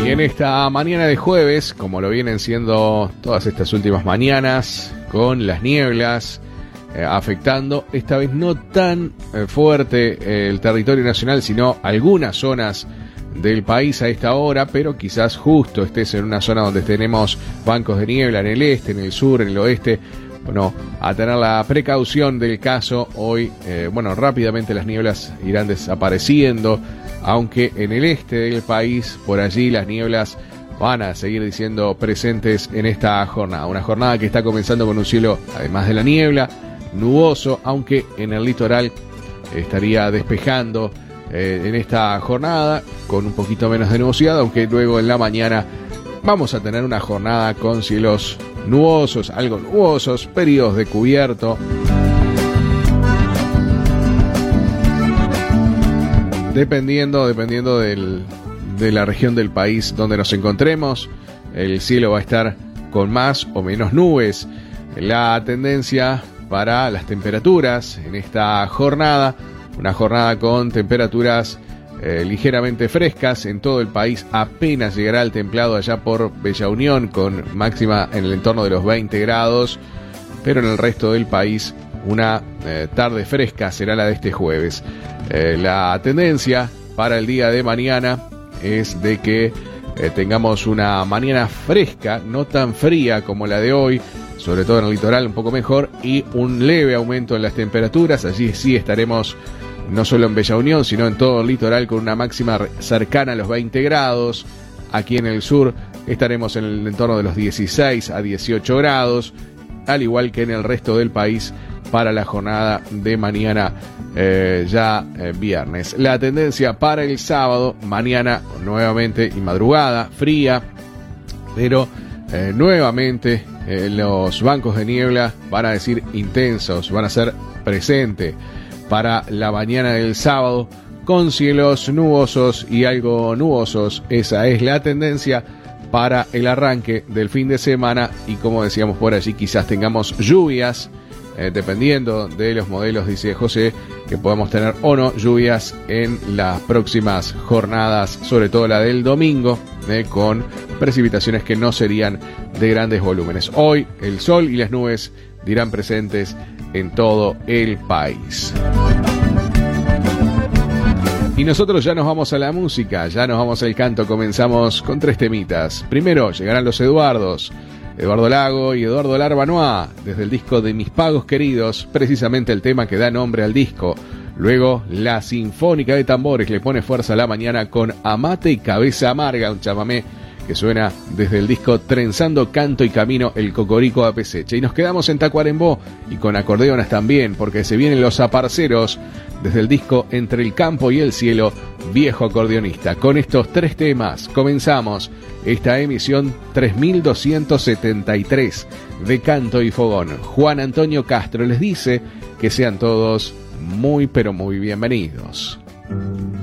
Y en esta mañana de jueves, como lo vienen siendo todas estas últimas mañanas, con las nieblas afectando, esta vez no tan fuerte el territorio nacional, sino algunas zonas del país a esta hora, pero quizás justo estés en una zona donde tenemos bancos de niebla en el este, en el sur, en el oeste. Bueno, a tener la precaución del caso. Hoy, rápidamente las nieblas irán desapareciendo, aunque en el este del país, por allí las nieblas van a seguir siendo presentes en esta jornada. Una jornada que está comenzando con un cielo, además de la niebla, nuboso, aunque en el litoral estaría despejando en esta jornada con un poquito menos de nubosidad, aunque luego en la mañana vamos a tener una jornada con cielos nubosos, algo nubosos, periodos de cubierto. Dependiendo de la región del país donde nos encontremos, el cielo va a estar con más o menos nubes. La tendencia para las temperaturas en esta jornada, una jornada con temperaturas ligeramente frescas en todo el país. Apenas llegará el templado allá por Bella Unión, con máxima en el entorno de los 20 grados, pero en el resto del país una tarde fresca será la de este jueves. La tendencia para el día de mañana es de que tengamos una mañana fresca, no tan fría como la de hoy, sobre todo en el litoral un poco mejor, y un leve aumento en las temperaturas. Allí sí estaremos no solo en Bella Unión, sino en todo el litoral con una máxima cercana a los 20 grados. Aquí en el sur estaremos en el entorno de los 16 a 18 grados, al igual que en el resto del país para la jornada de mañana, viernes. La tendencia para el sábado, mañana nuevamente y madrugada fría, pero nuevamente los bancos de niebla van a decir intensos, van a ser presentes para la mañana del sábado, con cielos nubosos y algo nubosos. Esa es la tendencia para el arranque del fin de semana, y como decíamos por allí, quizás tengamos lluvias, dependiendo de los modelos, dice José, que podamos tener o no lluvias en las próximas jornadas, sobre todo la del domingo, con precipitaciones que no serían de grandes volúmenes. Hoy el sol y las nubes dirán presentes en todo el país. Y nosotros ya nos vamos a la música, ya nos vamos al canto. Comenzamos con 3 temitas. Primero llegarán los Eduardos, Eduardo Lago y Eduardo Larbanois, desde el disco de Mis Pagos Queridos, precisamente el tema que da nombre al disco. Luego la Sinfónica de Tambores le pone fuerza a la mañana con Amate y Cabeza Amarga, un chamamé que suena desde el disco Trenzando Canto y Camino, el Cocorico a Peseche. Y nos quedamos en Tacuarembó y con acordeonas también, porque se vienen los Aparceros desde el disco Entre el Campo y el Cielo, Viejo Acordeonista. Con estos 3 temas comenzamos esta emisión 3273 de Canto y Fogón. Juan Antonio Castro les dice que sean todos muy pero muy bienvenidos.